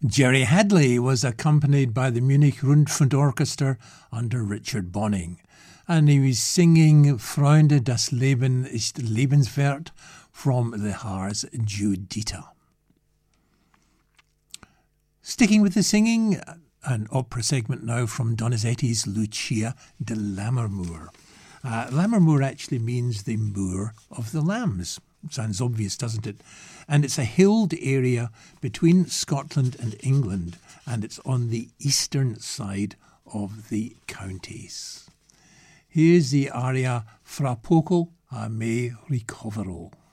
Jerry Hadley was accompanied by the Munich Rundfunkorchester under Richard Bonning, and he was singing Freunde, das Leben ist lebenswert from the Haars Juditha. Sticking with the singing, an opera segment now from Donizetti's Lucia de Lammermoor. Lammermoor actually means the moor of the lambs. Sounds obvious, doesn't it? And it's a hilled area between Scotland and England, and it's on the eastern side of the counties. Here's the aria Fra poco a me ricovero.